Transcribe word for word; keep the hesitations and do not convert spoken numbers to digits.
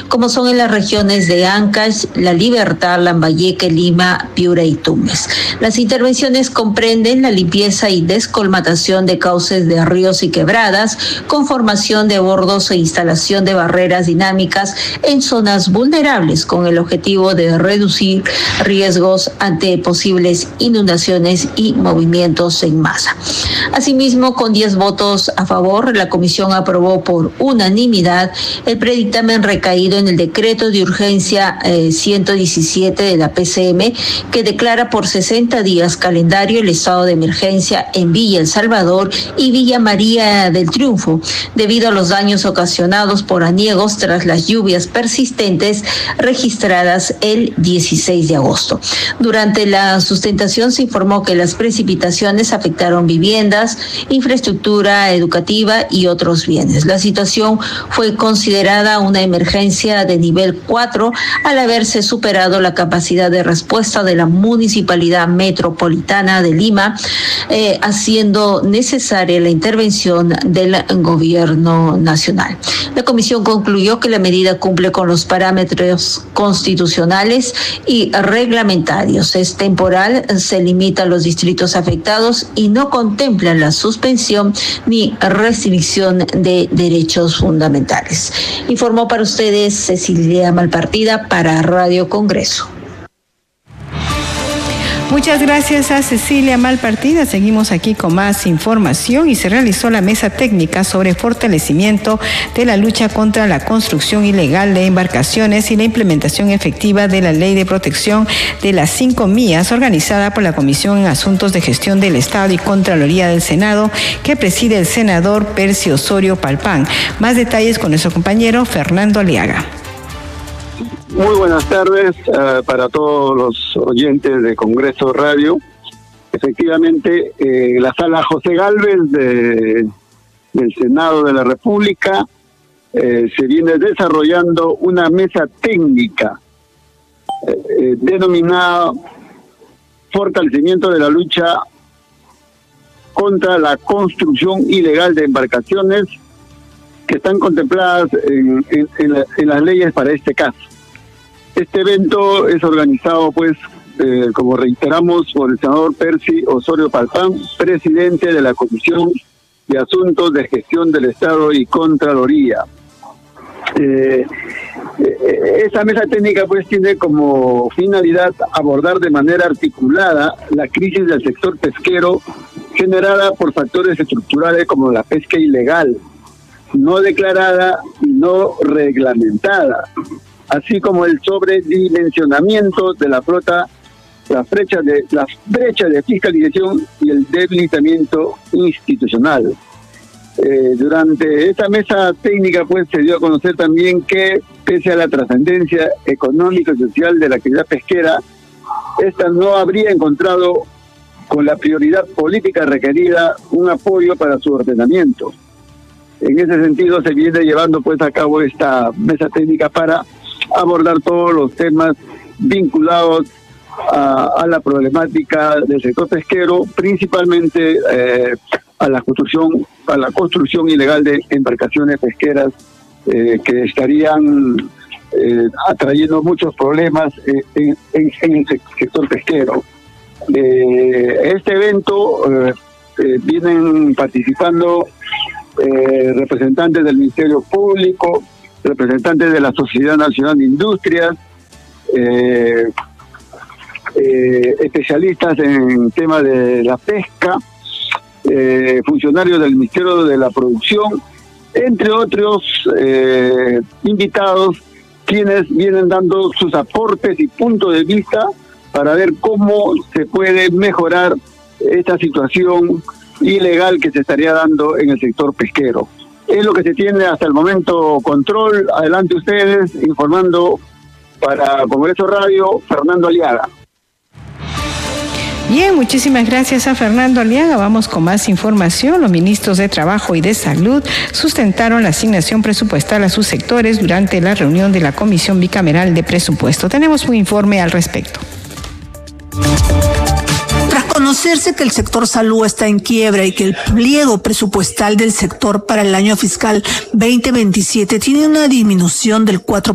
como son en las regiones de Ancash, La Libertad, Lambayeque, Lima, Piura y Tumbes. Las intervenciones comprenden la limpieza y descolmatación de cauces de ríos y quebradas, conformación de bordos e instalación de barreras dinámicas en zonas vulnerables con el objetivo de reducir riesgos ante posibles inundaciones y movimientos en masa. Asimismo, con diez votos a favor, la comisión aprobó por unanimidad el predictamen recaído en el decreto de urgencia eh, ciento diecisiete de la P C M, que declara por sesenta días calendario el estado de emergencia en Villa El Salvador y Villa María del Triunfo, debido a los daños ocasionados por aniegos tras las lluvias persistentes registradas el dieciséis de agosto. Durante la sustentación se informó que las precipitaciones afectaron viviendas, infraestructura educativa y otros bienes. La situación fue considerada una emergencia de nivel cuatro al haberse superado la capacidad de respuesta de la Municipalidad Metropolitana de Lima, eh, haciendo necesaria la intervención del Gobierno Nacional. La comisión concluyó que la medida cumple con los parámetros constitucionales y reglamentarios. Es temporal, se limita a los distritos afectados y no contempla la suspensión ni restricción de derechos fundamentales. Informó para ustedes Cecilia Malpartida para Radio Congreso. Muchas gracias a Cecilia Malpartida. Seguimos aquí con más información y se realizó la mesa técnica sobre fortalecimiento de la lucha contra la construcción ilegal de embarcaciones y la implementación efectiva de la Ley de Protección de las Cinco Millas, organizada por la Comisión en Asuntos de Gestión del Estado y Contraloría del Senado, que preside el senador Percy Osorio Palpán. Más detalles con nuestro compañero Fernando Aliaga. Muy buenas tardes uh, para todos los oyentes de Congreso Radio. Efectivamente, en eh, la sala José Gálvez de, del Senado de la República eh, se viene desarrollando una mesa técnica eh, eh, denominada Fortalecimiento de la lucha contra la construcción ilegal de embarcaciones, que están contempladas en, en, en, la, en las leyes para este caso. Este evento es organizado, pues, eh, como reiteramos, por el senador Percy Osorio Palpán, presidente de la Comisión de Asuntos de Gestión del Estado y Contraloría. Eh, eh, esta mesa técnica, pues, tiene como finalidad abordar de manera articulada la crisis del sector pesquero generada por factores estructurales como la pesca ilegal, no declarada y no reglamentada, así como el sobredimensionamiento de la flota, las brechas de, las brechas de fiscalización y el debilitamiento institucional. Eh, durante esta mesa técnica, pues, se dio a conocer también que, pese a la trascendencia económica y social de la actividad pesquera, esta no habría encontrado con la prioridad política requerida un apoyo para su ordenamiento. En ese sentido, se viene llevando, pues, a cabo esta mesa técnica para abordar todos los temas vinculados a, a la problemática del sector pesquero, principalmente eh, a la construcción a la construcción ilegal de embarcaciones pesqueras eh, que estarían eh, atrayendo muchos problemas eh, en, en, en el sector pesquero. Eh, este evento eh, eh, vienen participando eh, representantes del Ministerio Público, representantes de la Sociedad Nacional de Industrias, eh, eh, especialistas en temas de la pesca, eh, funcionarios del Ministerio de la Producción, entre otros eh, invitados, quienes vienen dando sus aportes y puntos de vista para ver cómo se puede mejorar esta situación ilegal que se estaría dando en el sector pesquero. Es lo que se tiene hasta el momento control. Adelante ustedes, informando para Congreso Radio, Fernando Aliaga. Bien, muchísimas gracias a Fernando Aliaga. Vamos con más información. Los ministros de Trabajo y de Salud sustentaron la asignación presupuestal a sus sectores durante la reunión de la Comisión Bicameral de Presupuesto. Tenemos un informe al respecto. Tras conocerse que el sector salud está en quiebra y que el pliego presupuestal del sector para el año fiscal veinte veintisiete tiene una disminución del cuatro